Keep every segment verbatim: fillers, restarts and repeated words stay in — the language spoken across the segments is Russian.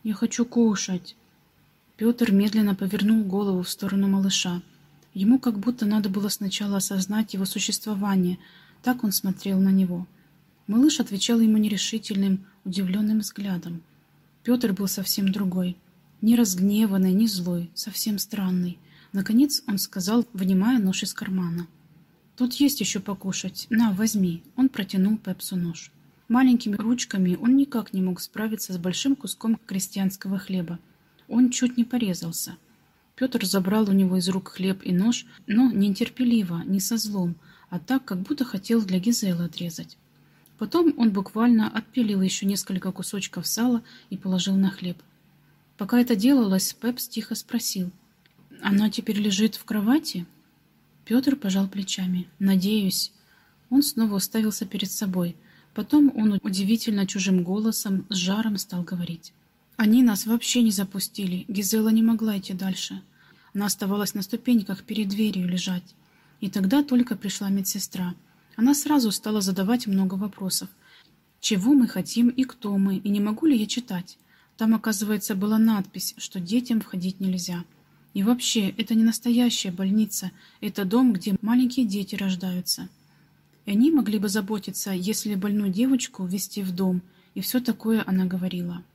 «Я хочу кушать». Петр медленно повернул голову в сторону малыша. Ему как будто надо было сначала осознать его существование, так он смотрел на него. Малыш отвечал ему нерешительным, удивленным взглядом. Петр был совсем другой. Ни разгневанный, ни злой, совсем странный. Наконец он сказал, вынимая нож из кармана. «Тут есть еще покушать. На, возьми». Он протянул Пепсу нож. Маленькими ручками он никак не мог справиться с большим куском крестьянского хлеба. Он чуть не порезался. Петр забрал у него из рук хлеб и нож, но не нетерпеливо, не со злом, а так, как будто хотел для Гизелы отрезать. Потом он буквально отпилил еще несколько кусочков сала и положил на хлеб. Пока это делалось, Пепс тихо спросил: «Она теперь лежит в кровати?» Петр пожал плечами. «Надеюсь». Он снова уставился перед собой. Потом он удивительно чужим голосом с жаром стал говорить. «Они нас вообще не запустили. Гизела не могла идти дальше. Она оставалась на ступеньках перед дверью лежать. И тогда только пришла медсестра. Она сразу стала задавать много вопросов. Чего мы хотим и кто мы, и не могу ли я читать? Там, оказывается, была надпись, что детям входить нельзя. И вообще, это не настоящая больница, это дом, где маленькие дети рождаются. И они могли бы заботиться, если больную девочку ввести в дом, и все такое она говорила».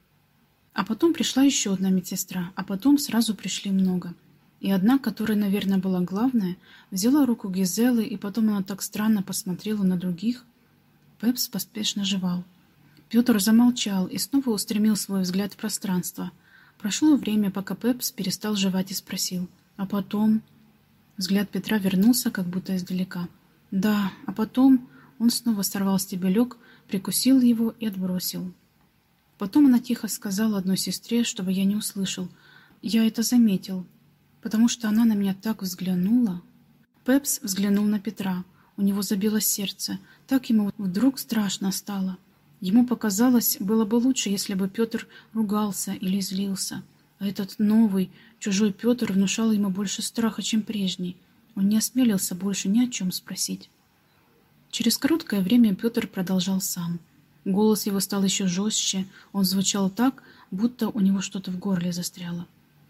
А потом пришла еще одна медсестра, а потом сразу пришли много. И одна, которая, наверное, была главная, взяла руку Гизелы, и потом она так странно посмотрела на других. Пепс поспешно жевал. Петр замолчал и снова устремил свой взгляд в пространство. Прошло время, пока Пепс перестал жевать и спросил: «А потом?» Взгляд Петра вернулся, как будто издалека. «Да, а потом...» Он снова сорвал стебелек, прикусил его и отбросил. Потом она тихо сказала одной сестре, чтобы я не услышал. Я это заметил, потому что она на меня так взглянула. Пепс взглянул на Петра. У него забилось сердце. Так ему вдруг страшно стало. Ему показалось, было бы лучше, если бы Петр ругался или злился. А этот новый, чужой Петр внушал ему больше страха, чем прежний. Он не осмелился больше ни о чем спросить. Через короткое время Петр продолжал сам. Голос его стал еще жестче, он звучал так, будто у него что-то в горле застряло.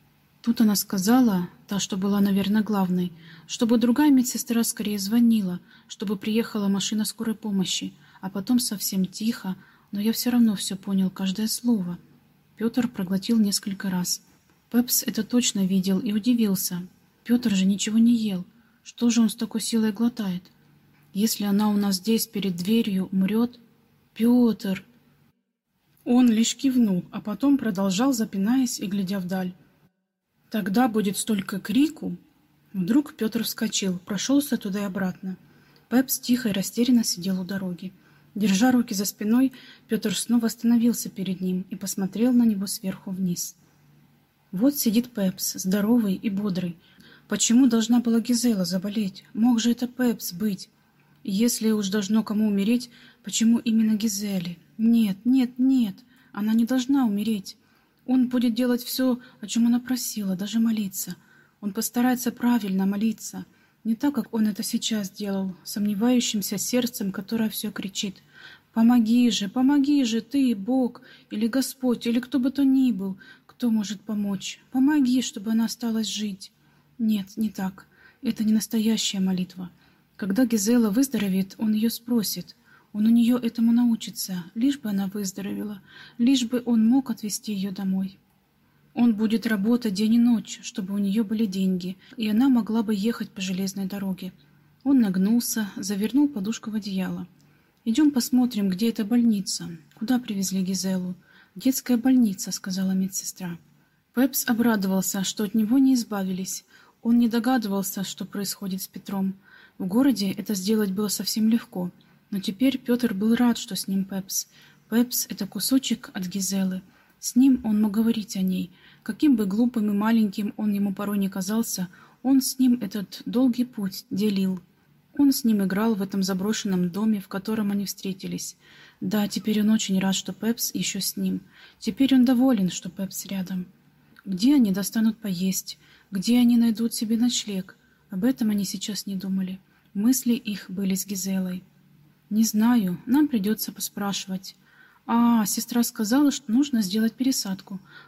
Тут она сказала, та, что была, наверное, главной, чтобы другая медсестра скорее звонила, чтобы приехала машина скорой помощи, а потом совсем тихо, но я все равно все понял, каждое слово. Петр проглотил несколько раз. Пепс это точно видел и удивился. Петр же ничего не ел. Что же он с такой силой глотает? Если она у нас здесь перед дверью умрет... «Петр!» Он лишь кивнул, а потом продолжал, запинаясь и глядя вдаль. «Тогда будет столько крику!» Вдруг Петр вскочил, прошелся туда и обратно. Пепс тихо и растерянно сидел у дороги. Держа руки за спиной, Петр снова остановился перед ним и посмотрел на него сверху вниз. Вот сидит Пепс, здоровый и бодрый. Почему должна была Гизела заболеть? Мог же это Пепс быть? И если уж должно кому умереть, почему именно Гизеле? Нет, нет, нет, она не должна умереть. Он будет делать все, о чем она просила, даже молиться. Он постарается правильно молиться, не так, как он это сейчас делал, сомневающимся сердцем, которое все кричит: «Помоги же, помоги же ты, Бог, или Господь, или кто бы то ни был, кто может помочь. Помоги, чтобы она осталась жить». Нет, не так. Это не настоящая молитва. Когда Гизела выздоровеет, он ее спросит. Он у нее этому научится, лишь бы она выздоровела, лишь бы он мог отвезти ее домой. Он будет работать день и ночь, чтобы у нее были деньги, и она могла бы ехать по железной дороге. Он нагнулся, завернул подушку в одеяло. «Идем посмотрим, где эта больница. Куда привезли Гизелу?» «Детская больница», — сказала медсестра. Пепс обрадовался, что от него не избавились. Он не догадывался, что происходит с Петром. В городе это сделать было совсем легко. Но теперь Петр был рад, что с ним Пепс. Пепс — это кусочек от Гизелы. С ним он мог говорить о ней. Каким бы глупым и маленьким он ему порой не казался, он с ним этот долгий путь делил. Он с ним играл в этом заброшенном доме, в котором они встретились. Да, теперь он очень рад, что Пепс еще с ним. Теперь он доволен, что Пепс рядом. Где они достанут поесть? Где они найдут себе ночлег? Об этом они сейчас не думали. Мысли их были с Гизелой. «Не знаю, нам придется поспрашивать». «А, сестра сказала, что нужно сделать пересадку.